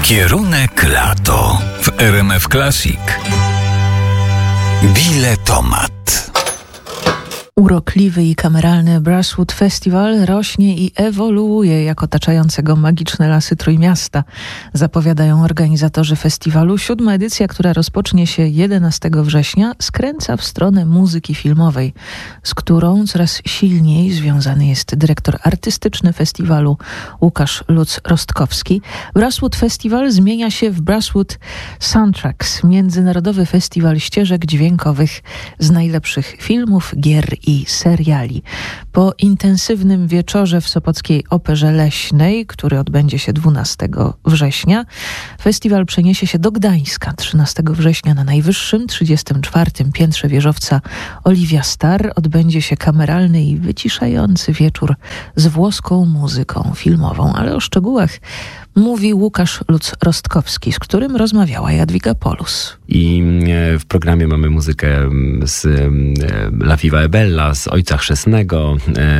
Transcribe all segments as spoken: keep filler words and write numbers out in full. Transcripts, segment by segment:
Kierunek lato w R M F Classic. Biletomat. Urokliwy i kameralny Brasswood Festival rośnie i ewoluuje jak otaczające go magiczne lasy Trójmiasta. Zapowiadają organizatorzy festiwalu. Siódma edycja, która rozpocznie się jedenastego września, skręca w stronę muzyki filmowej, z którą coraz silniej związany jest dyrektor artystyczny festiwalu Łukasz Lutz-Rostkowski. Brasswood Festival zmienia się w Brasswood Soundtracks, międzynarodowy festiwal ścieżek dźwiękowych z najlepszych filmów, gier i seriali. Po intensywnym wieczorze w Sopockiej Operze Leśnej, który odbędzie się dwunastego września, festiwal przeniesie się do Gdańska trzynastego września na najwyższym, trzydziestym czwartym piętrze wieżowca Oliwia Star. Odbędzie się kameralny i wyciszający wieczór z włoską muzyką filmową, ale o szczegółach mówi Łukasz Lutz-Rostkowski, z którym rozmawiała Jadwiga Polus. I w programie mamy muzykę z La Viva e Bella, z Ojca Chrzestnego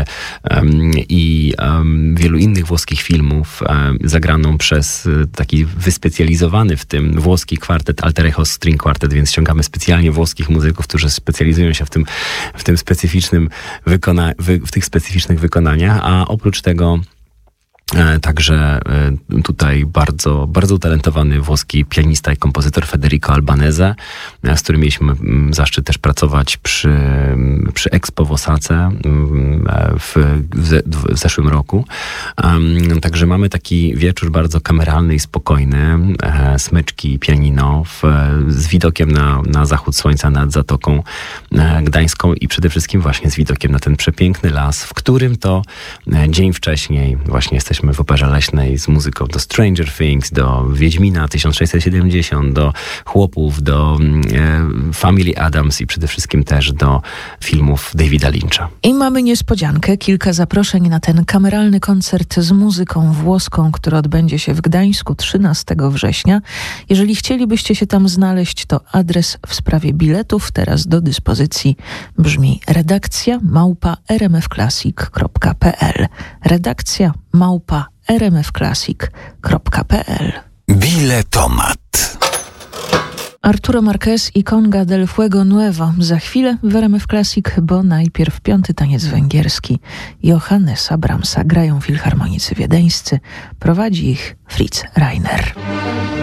i wielu innych włoskich filmów, zagraną przez taki wyspecjalizowany w tym włoski kwartet Alter Ego String Quartet, więc ściągamy specjalnie włoskich muzyków, którzy specjalizują się w tym, w tym specyficznym wykona- w tych specyficznych wykonaniach, a oprócz tego także tutaj bardzo, bardzo utalentowany włoski pianista i kompozytor Federico Albanese, z którym mieliśmy zaszczyt też pracować przy, przy Expo w Osace w, w, w zeszłym roku. Także mamy taki wieczór bardzo kameralny i spokojny, smyczki, pianino w, z widokiem na, na zachód słońca nad Zatoką Gdańską i przede wszystkim właśnie z widokiem na ten przepiękny las, w którym to dzień wcześniej właśnie jesteśmy w Operze Leśnej z muzyką do Stranger Things, do Wiedźmina tysiąc sześćset siedemdziesiąt, do Chłopów, do e, Family Addams i przede wszystkim też do filmów Davida Lyncha. I mamy niespodziankę, kilka zaproszeń na ten kameralny koncert z muzyką włoską, który odbędzie się w Gdańsku trzynastego września. Jeżeli chcielibyście się tam znaleźć, to adres w sprawie biletów teraz do dyspozycji brzmi redakcja małpa r m f classic kropka p l. Redakcja małpa r m f classic kropka p l. Biletomat. Arturo Marquez i Conga del Fuego Nuevo za chwilę w R M F Classic, bo najpierw piąty taniec węgierski Johannesa Brahmsa grają filharmonicy wiedeńscy, prowadzi ich Fritz Reiner.